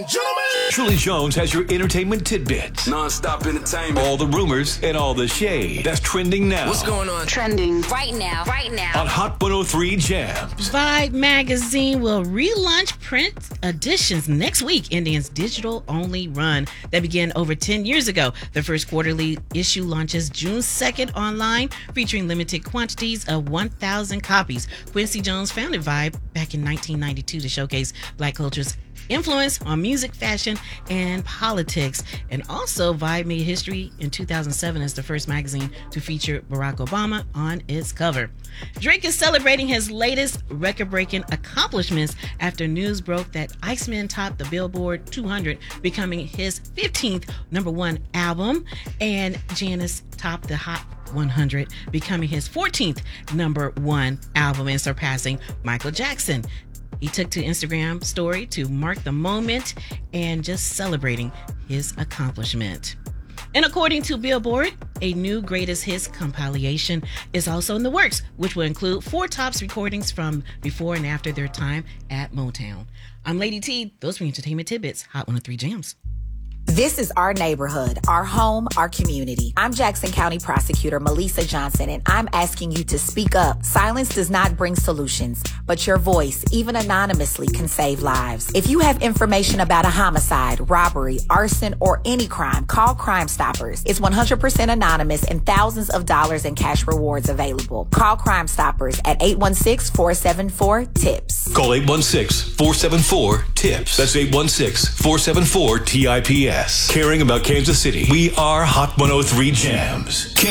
Gentlemen, Truly Jones has your entertainment tidbits. Non-stop entertainment. All the rumors and all the shade that's trending now. What's going on? Trending right now. On Hot 103 Jams. Vibe magazine will relaunch print editions next week, ending its digital-only run that began over 10 years ago. The first quarterly issue launches June 2nd online, featuring limited quantities of 1,000 copies. Quincy Jones founded Vibe back in 1992 to showcase Black culture's influence on music, fashion, and politics. And also, Vibe made history in 2007 as the first magazine to feature Barack Obama on its cover. Drake is celebrating his latest record-breaking accomplishments after news broke that Iceman topped the Billboard 200, becoming his 15th number one album, and Janice topped the Hot 100, becoming his 14th number one album and surpassing Michael Jackson. He took to Instagram story to mark the moment and just celebrating his accomplishment. And according to Billboard, a new greatest hits compilation is also in the works, which will include 4 tops recordings from before and after their time at Motown. I'm Lady T. Those are your entertainment tidbits. Hot 103 Jams. This is our neighborhood, our home, our community. I'm Jackson County Prosecutor Melissa Johnson, and I'm asking you to speak up. Silence does not bring solutions, but your voice, even anonymously, can save lives. If you have information about a homicide, robbery, arson, or any crime, call Crime Stoppers. It's 100% anonymous and thousands of dollars in cash rewards available. Call Crime Stoppers at 816-474-TIPS. Call 816-474-TIPS. That's 816-474-TIPS. Caring about Kansas City. We are Hot 103 Jams.